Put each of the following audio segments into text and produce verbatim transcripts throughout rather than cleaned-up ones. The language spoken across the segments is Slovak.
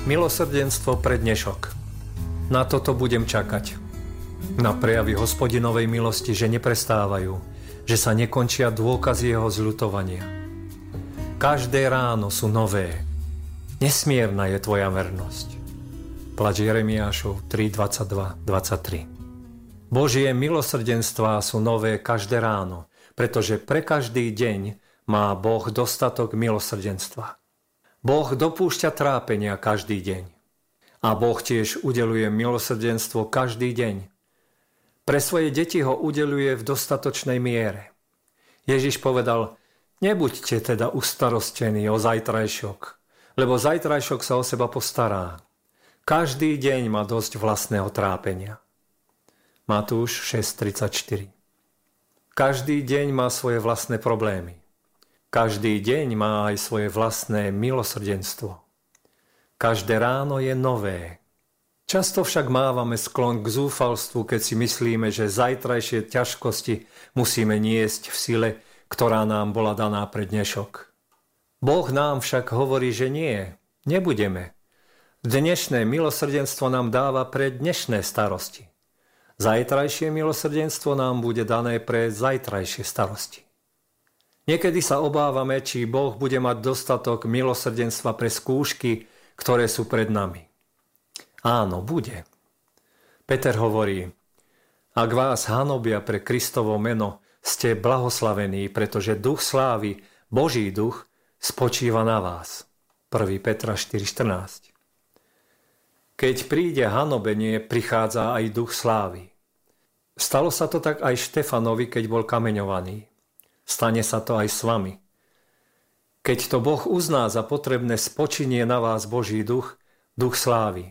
Milosrdenstvo pre dnešok. Na toto budem čakať. Na prejavy Hospodinovej milosti, že neprestávajú, že sa nekončia dôkazy jeho zľutovania. Každé ráno sú nové. Nesmierna je tvoja vernosť. Plač Jeremiášov tri, dvadsaťdva, dvadsaťtri. Božie milosrdenstvá sú nové každé ráno, pretože pre každý deň má Boh dostatok milosrdenstva. Boh dopúšťa trápenia každý deň. A Boh tiež udeluje milosrdenstvo každý deň. Pre svoje deti ho udeluje v dostatočnej miere. Ježiš povedal, nebuďte teda ustarostení o zajtrajšok, lebo zajtrajšok sa o seba postará. Každý deň má dosť vlastného trápenia. Matúš šesť tridsaťštyri. Každý deň má svoje vlastné problémy. Každý deň má aj svoje vlastné milosrdenstvo. Každé ráno je nové. Často však mávame sklon k zúfalstvu, keď si myslíme, že zajtrajšie ťažkosti musíme niesť v sile, ktorá nám bola daná pre dnešok. Boh nám však hovorí, že nie, nebudeme. Dnešné milosrdenstvo nám dáva pre dnešné starosti. Zajtrajšie milosrdenstvo nám bude dané pre zajtrajšie starosti. Niekedy sa obávame, či Boh bude mať dostatok milosrdenstva pre skúšky, ktoré sú pred nami. Áno, bude. Peter hovorí, ak vás hanobia pre Kristovo meno, ste blahoslavení, pretože duch slávy, Boží duch, spočíva na vás. prvá Petra štyri štrnásť. Keď príde hanobenie, prichádza aj duch slávy. Stalo sa to tak aj Štefanovi, keď bol kameňovaný. Stane sa to aj s vami. Keď to Boh uzná za potrebné, spočinie na vás Boží duch, duch slávy.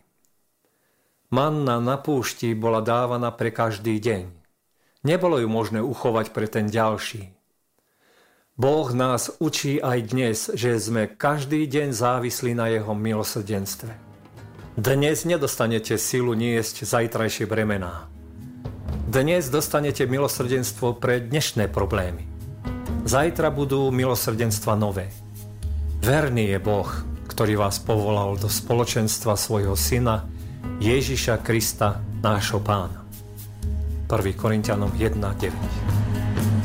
Manna na púšti bola dávaná pre každý deň. Nebolo ju možné uchovať pre ten ďalší. Boh nás učí aj dnes, že sme každý deň závislí na jeho milosrdenstve. Dnes nedostanete silu niesť zajtrajšie bremená. Dnes dostanete milosrdenstvo pre dnešné problémy. Zajtra budú milosrdenstva nové. Verný je Boh, ktorý vás povolal do spoločenstva svojho syna Ježiša Krista, nášho Pána. prvá Korinťanom jedna deväť.